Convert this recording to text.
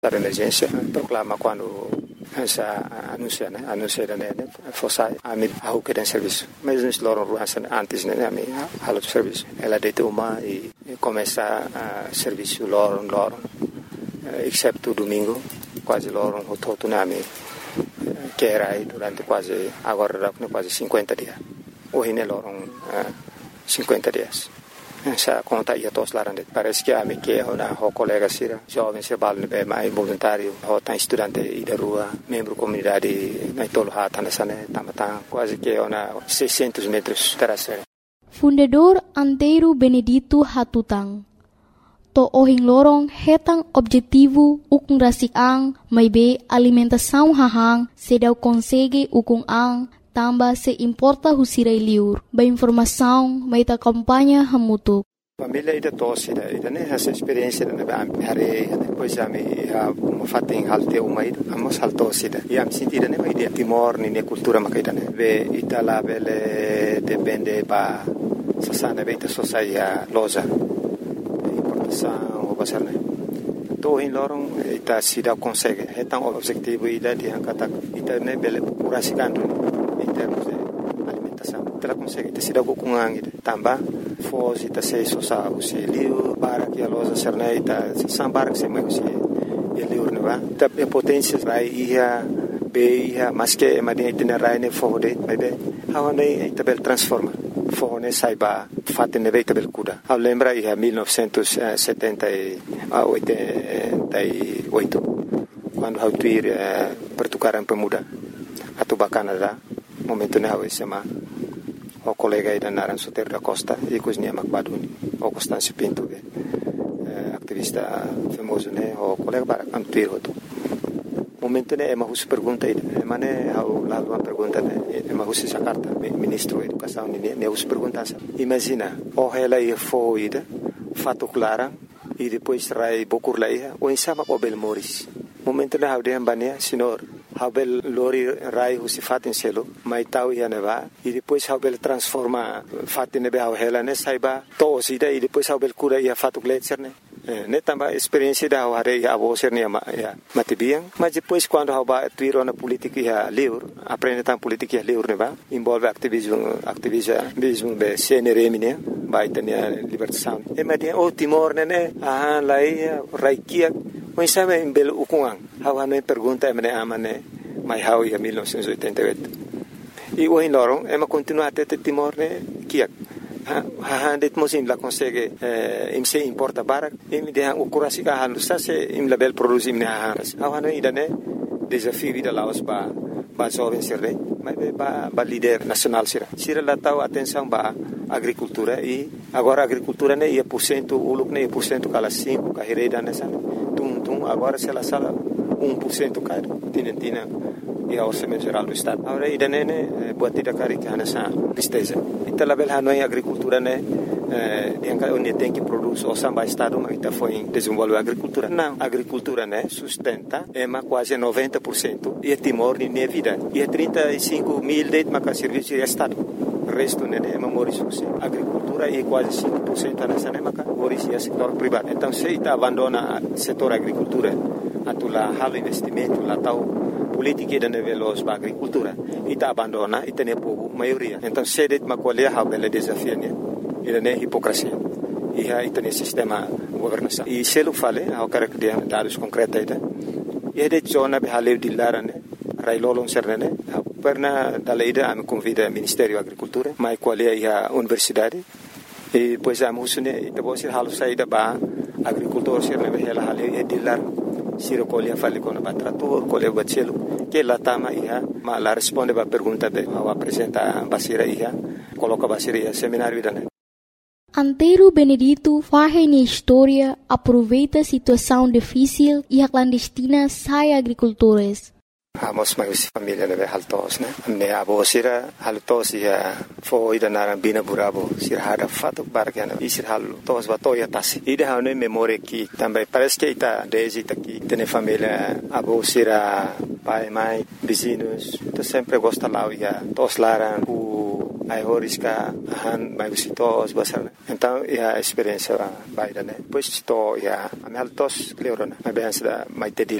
da emergência, proclama quando essa anuncia né, fosse a mim a que tem serviço. Mas nós loram antes né, a mim a do serviço. Ela deita uma e começa a serviço loram, exceto domingo, quase loram o todo né, a mim que era aí durante quase 50 dias. Hoje né loram 50 dias. Essa conta ia todos lá dentro. Parece que a mim que é uma colega sira, jovem se bala né, mais voluntário, tá estudante e da rua, membro comunidade na tolo hata nessa né, tamatan quase que é uma 600 metros terraceira. Fundador Antero Benedito Hatutang. To ohing lorong hetang objetivo ukung rasik ang may be alimentação hahang sedau consegue ukung ang tamba se importa husirai liur ba informação may ta kampanya hamutuk. Família ida tosse ida né essa experiência da hari depois a me fatem halte uma ida amos haltosse ida e am sentida né ida Timor ne cultura makaida né ve itala bele depende ba sasana beta sosaia loja o pasar né to in lorong ita sida consegue hetang objetivo ida di angkata ita ne bele curasikandu em termos de alimentação ela consegue ita sida kukungang ida tamba fos ita se sosa usi liu para que a loja serna ita sambar que se mai usi e liu ne va ita potências vai ia be ia mas que madin itinerário ne fode vai be hawane ita bel transforma fone saiba fatte ne veita bel kuda. Eu lembra ia 1978 quando eu tuir pertukaran pemuda atau Canada momento ne eu sema o colega ida naran Soter da Costa e cozinha Macbaduni o Constâncio Pinto activista famoso ne o colega para antuir outro momento ne ema hus pergunta ida emane au lá uma pergunta ne ema hus Jakarta ministro da educação ne hus pergunta imagina o ela ia foida fato clara e depois rai bokur lá ia o insama o bel moris momento ne hau de ambania senhor Habel lori rai husi fatin selo mai tau ia neva e depois Habel transforma fatin nebe hau hela ne saiba to sida e depois Habel cura ia fatu gletser ne tamba experiência da hare ia abo ser ne matibiang mas depois quando haba tuiro na política ia liur aprende tam política ia liur neva envolve ativismo be CNRM ne vai ter libertação e madia o Timor ne lai raikia o insama em belo ukungang hawa ne pergunta emane amane mai hau ia 1988 e o lorong ema continua até Timor ne kiak det mosim la consegue im se importa barak im de o kurasi ka hanu sa se im label produzim ne hawa ne idane desafio vida laos ba jovem serre mas ba líder nacional sira la tau atenção ba agricultura e agora agricultura ne ia % uluk ne % kala 5 ka hereda nessa tum agora se la sala 1% cai tinentina e a orçamento geral do estado agora idane buatida cari que nessa tristeza ita label hanoi agricultura ne yang onde tem que produz o samba estado mas ita foi desenvolver agricultura não agricultura ne sustenta ema quase 90% e Timor ne vida e 35 mil de maca serviço de estado resto ne ema morisuse agricultura e quase 5% nessa ne maca morissia setor privado então se ita abandona setor agricultura atula halo investimento la tau politica da nevelos ba agricultura ita abandona ita ne povo maioria então se det macolia ha bela desafio ne ida ne hipocrisia e ita ne sistema governação e se lo fale ao cara que dia dados concreta ida e de zona be haleu dillara ne rai lolong serne perna dalla ida am convida Ministério da Agricultura mai qualia ia universidade e pois am husune ita bosi halu saida ba agricultor serne be hela haleu e dillar siro colia fale con batrator colia bacelo che la tama ia ma la risponde ba pergunta be awa presenta basira ia coloca basira ia seminário da Antero Benedito faz na história aproveita a situação difícil e a clandestina sai agricultores. Amos mais família ne haltos ne me abo sira haltos ia foi da narambina burabo sira hada fato bargana isir hal tos batoya tasi ida hane memória que também parece que ita desita aqui tem família abo sira pai mãe vizinhos to sempre gosta lá ia tos lara o ai horis ka han mai visitos basar. Então a experiência vai né. Depois to a me altos cleorona. Mas bem da mai